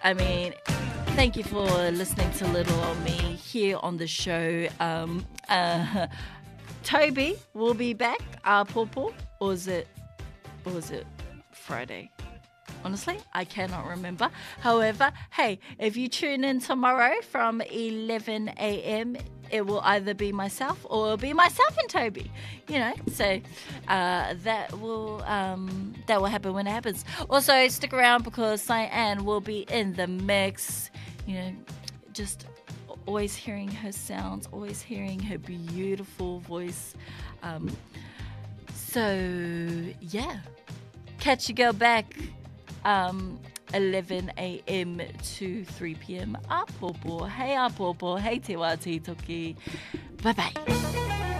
I mean, thank you for listening to Little on Me here on the show. Toby will be back. Popo, or is it Friday? Honestly, I cannot remember. However, hey, if you tune in tomorrow from 11 a.m., it will either be myself or it'll be myself and Toby. So that will happen when it happens. Also, stick around because Cyan will be in the mix. Just always hearing her sounds, always hearing her beautiful voice. Catch your girl back 11 a.m. to 3 p.m. Apopo. Hey Apopo. Hey Te Wā Toki. Bye-bye.